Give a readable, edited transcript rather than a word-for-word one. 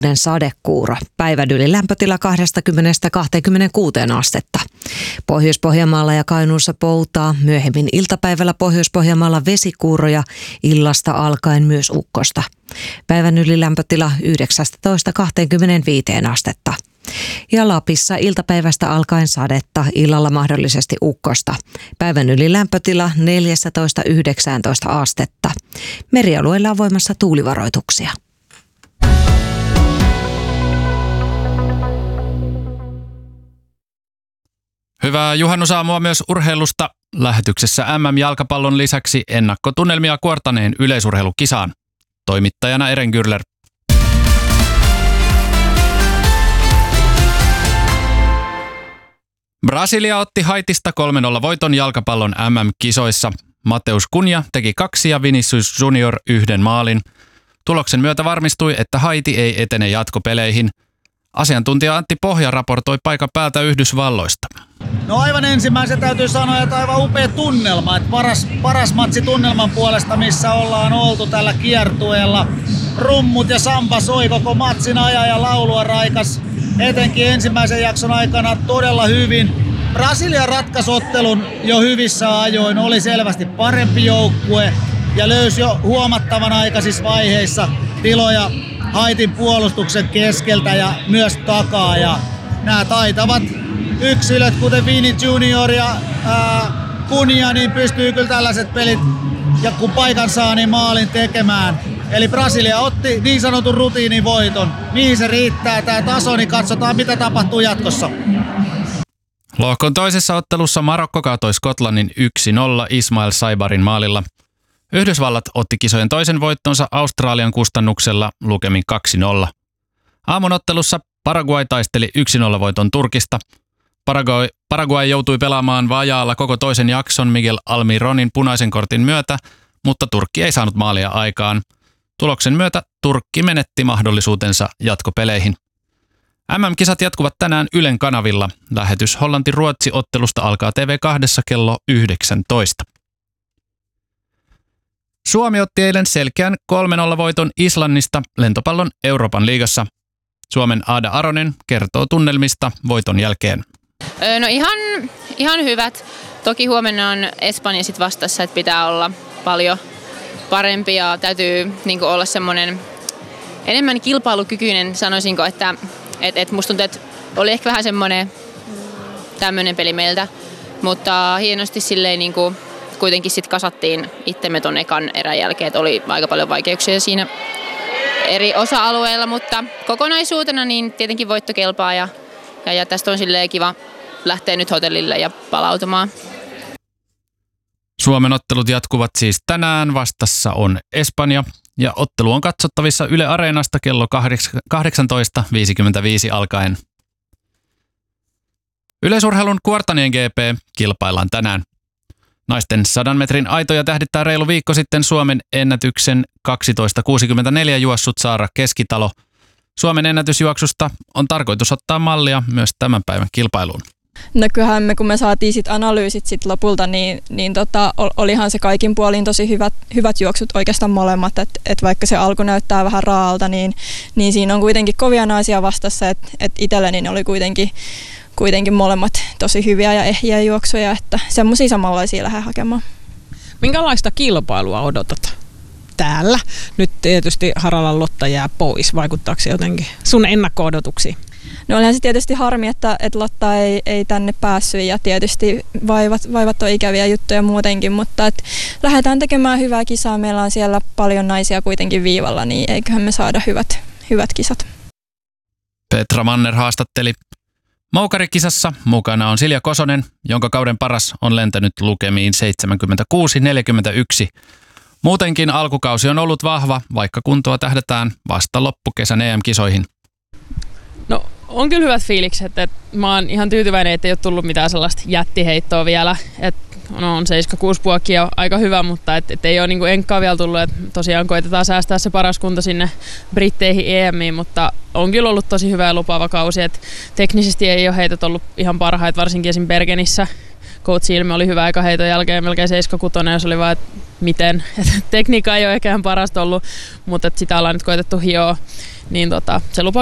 sadekuuro. Päivän ylilämpötila 20–26 astetta. Pohjois-Pohjanmaalla ja Kainuussa poutaa. Myöhemmin iltapäivällä Pohjois-Pohjanmaalla vesikuuroja, illasta alkaen myös ukkosta. Päivän ylilämpötila 19–25 astetta. Ja Lapissa iltapäivästä alkaen sadetta, illalla mahdollisesti ukkosta. Päivän ylilämpötila 14–19 astetta. Merialueilla on voimassa tuulivaroituksia. Hyvää juhannusaamua myös urheilusta. Lähetyksessä MM-jalkapallon lisäksi ennakkotunnelmia Kuortaneen yleisurheilukisaan. Toimittajana Eren Gürler. Brasilia otti Haitista 3-0 voiton jalkapallon MM-kisoissa. Mateus Cunha teki 2 ja Vinicius Junior 1 maalin. Tuloksen myötä varmistui, että Haiti ei etene jatkopeleihin. Asiantuntija Antti Pohja raportoi paikan päältä Yhdysvalloista. No aivan ensimmäisen täytyy sanoa, että aivan upea tunnelma. Että paras matsi tunnelman puolesta, missä ollaan oltu tällä kiertueella. Rummut ja samba soi koko matsin ajan ja laulua raikas. Etenkin ensimmäisen jakson aikana todella hyvin. Brasilia ratkaisi ottelun jo hyvissä ajoin, oli selvästi parempi joukkue ja löysi jo huomattavan aikaisissa vaiheissa tiloja Haitin puolustuksen keskeltä ja myös takaa. Ja nämä taitavat yksilöt, kuten Vini Junior ja Cunha, niin pystyy kyllä tällaiset pelit, ja kun paikan saa, niin maalin tekemään. Eli Brasilia otti niin sanotun rutiinivoiton. Mihin se riittää tämä taso, niin katsotaan mitä tapahtuu jatkossa. Lohkon toisessa ottelussa Marokko kaatoi Skotlannin 1-0 Ismail Saibarin maalilla. Yhdysvallat otti kisojen toisen voittonsa Australian kustannuksella lukemin 2-0. Aamun ottelussa Paraguay taisteli 1-0 voiton Turkista. Paraguay joutui pelaamaan vajaalla koko toisen jakson Miguel Almironin punaisen kortin myötä, mutta Turkki ei saanut maalia aikaan. Tuloksen myötä Turkki menetti mahdollisuutensa jatkopeleihin. MM-kisat jatkuvat tänään Ylen kanavilla. Lähetys Hollanti-Ruotsi-ottelusta alkaa TV2 kello 19. Suomi otti eilen selkeän 3-0 voiton Islannista lentopallon Euroopan liigassa. Suomen Aada Aronen kertoo tunnelmista voiton jälkeen. No ihan hyvät. Toki huomenna on Espanja sit vastassa, että pitää olla paljon parempi ja täytyy niin olla semmoinen enemmän kilpailukykyinen, sanoisinko, että musta tuntuu, että oli ehkä vähän semmoinen tämmöinen peli meiltä, mutta hienosti silleen niin kuin kuitenkin sit kasattiin itsemme ton ekan erän jälkeen, että oli aika paljon vaikeuksia siinä eri osa-alueilla, mutta kokonaisuutena niin tietenkin voitto kelpaa ja tästä on silleen kiva lähteä nyt hotellille ja palautumaan. Suomen ottelut jatkuvat siis tänään. Vastassa on Espanja ja ottelu on katsottavissa Yle Areenasta kello 18.55 alkaen. Yleisurheilun Kuortanien GP kilpaillaan tänään. Naisten 100 metrin aitoja tähdittää reilu viikko sitten Suomen ennätyksen 12.64 juossut Saara Keskitalo. Suomen ennätysjuoksusta on tarkoitus ottaa mallia myös tämän päivän kilpailuun. No kyllähän kun me saatiin sit analyysit sit lopulta, niin olihan se kaikin puolin tosi hyvät juoksut oikeastaan molemmat. Et vaikka se alku näyttää vähän raalta, niin siinä on kuitenkin kovia naisia vastassa. Et itselleni ne oli kuitenkin molemmat tosi hyviä ja ehjiä juoksuja, että semmoisia samanlaisia lähden hakemaan. Minkälaista kilpailua odotat täällä? Nyt tietysti Haralan Lotta jää pois. Vaikuttaako se jotenkin sun ennakko-odotuksiin? No olihan se tietysti harmi, että Lotta ei tänne päässyt ja tietysti vaivat on ikäviä juttuja muutenkin, mutta lähdetään tekemään hyvää kisaa. Meillä on siellä paljon naisia kuitenkin viivalla, niin eiköhän me saada hyvät kisat. Petra Manner haastatteli. Moukarikisassa mukana on Silja Kosonen, jonka kauden paras on lentänyt lukemiin 76-41. Muutenkin alkukausi on ollut vahva, vaikka kuntoa tähdätään vasta loppukesän EM-kisoihin. No on kyllä hyvät fiilikset, että mä oon ihan tyytyväinen, että ei ole tullut mitään sellaista jättiheittoa vielä. On 7-6 puokkia aika hyvä, mutta ei ole niinku enkkaa vielä tullut. Tosiaan koitetaan säästää se paras kunto sinne Britteihin EMiin, mutta on kyllä ollut tosi hyvä ja lupaava kausi. Teknisesti ei ole heitot ollut ihan parhaita, varsinkin esim. Bergenissä Coach Ilme oli hyvä aika heiton jälkeen, melkein 7-6, ja se oli vaan, että miten. Tekniikka ei ole ehkä parasta ollut, mutta sitä ollaan nyt koitettu hioa. Niin se lupaa